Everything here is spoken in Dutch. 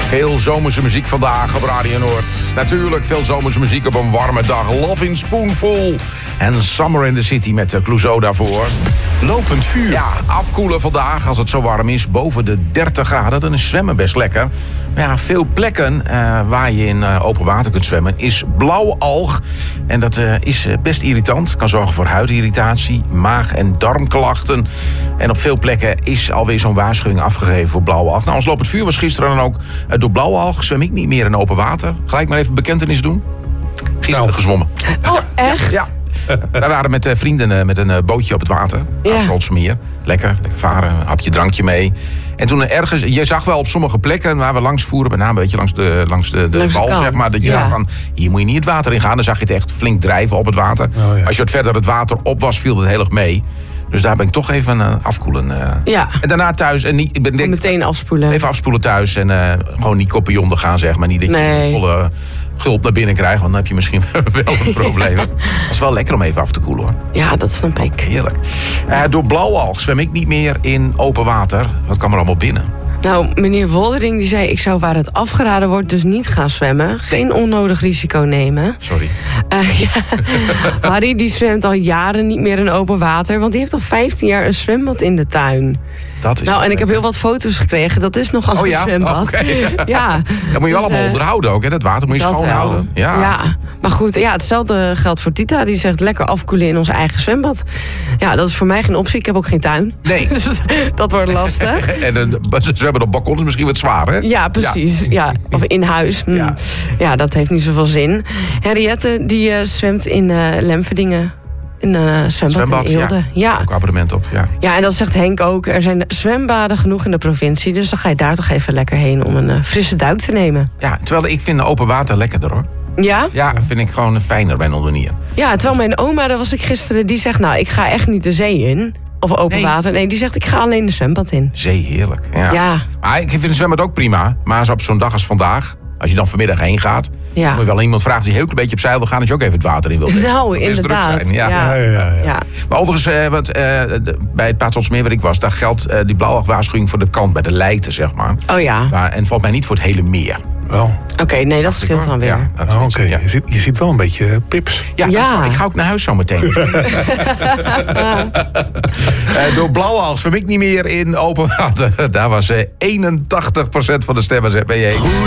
Veel zomerse muziek vandaag op Radio Noord. Natuurlijk veel zomerse muziek op een warme dag. Love in Spoonful en Summer in the City met Clouseau daarvoor. Lopend vuur. Ja, afkoelen vandaag als het zo warm is. Boven de 30 graden, dan is zwemmen best lekker. Maar ja, veel plekken waar je in open water kunt zwemmen is blauwalg. En dat is best irritant. Kan zorgen voor huidirritatie, maag- en darmklachten. En op veel plekken is alweer zo'n waarschuwing afgegeven voor blauwalg. Nou, ons lopend vuur was gisteren dan ook door blauwalg. Zwem ik niet meer in open water. Gelijk maar even bekentenis doen. Gisteren gezwommen. Oh, echt? Ja. Wij waren met vrienden met een bootje op het water. Aan Slotsmeer. Lekker varen, een hapje drankje mee. En toen ergens, je zag wel op sommige plekken waar we langs voeren, met name een beetje langs de wal, zeg maar, dat je dacht van, hier moet je niet het water in gaan. Dan zag je het echt flink drijven op het water. Oh, ja. Als je wat verder het water op was, viel het heel erg mee. Dus daar ben ik toch even afkoelen. Ja. En daarna thuis. En niet, meteen afspoelen. Even afspoelen thuis en gewoon niet koppenjonden gaan, zeg maar. Niet dat je volle gulp naar binnen krijgt, want dan heb je misschien wel een probleem. Het is wel lekker om even af te koelen, hoor. Ja, dat snap ik. Heerlijk. Door blauwalg zwem ik niet meer in open water. Wat kan er allemaal binnen? Nou, meneer Woldering die zei, ik zou waar het afgeraden wordt dus niet gaan zwemmen. Geen onnodig risico nemen. Sorry. Harry die zwemt al jaren niet meer in open water, want die heeft al 15 jaar een zwembad in de tuin. Dat is en ik heb heel wat foto's gekregen. Dat is nogal een zwembad. Okay. Ja. Dat moet je wel allemaal onderhouden ook, hè? Dat water moet je schoonhouden. Ja. Maar goed, hetzelfde geldt voor Tita. Die zegt lekker afkoelen in ons eigen zwembad. Ja, dat is voor mij geen optie. Ik heb ook geen tuin. Nee. Dus dat wordt lastig. En een zwembad op balkon is misschien wat zwaar, hè? Ja, precies. Ja. Of in huis. Ja, dat heeft niet zoveel zin. Henriette, die zwemt in Lemverdingen. In een zwembad in Eelde. Ja. Ook abonnement op, Ja, en dat zegt Henk ook. Er zijn zwembaden genoeg in de provincie. Dus dan ga je daar toch even lekker heen om een frisse duik te nemen. Ja, terwijl ik vind open water lekkerder, hoor. Ja? Ja, vind ik gewoon fijner bij een ondenier. Ja, terwijl mijn oma, daar was ik gisteren, die zegt, nou, ik ga echt niet de zee in. Of open water. Nee, die zegt, ik ga alleen de zwembad in. Zee, heerlijk. Ja. Maar ik vind een zwembad ook prima. Maar als op zo'n dag als vandaag, als je dan vanmiddag heen gaat, moet je wel iemand vragen die heel klein beetje opzij wil gaan, dat je ook even het water in wil. Nou, inderdaad. Druk zijn. Ja. Maar overigens, bij het Paatselmeer waar ik was, daar geldt die blauwalgwaarschuwing voor de kant bij de Leiden, zeg maar. Oh ja. En valt mij niet voor het hele meer. Oké, nee, dat scheelt dan weer. Ja, je ziet wel een beetje pips. Ja. Ik ga ook naar huis zo meteen. Door blauwalg zwem ik niet meer in open water. Daar was 81% van de stemmen, ZBJ.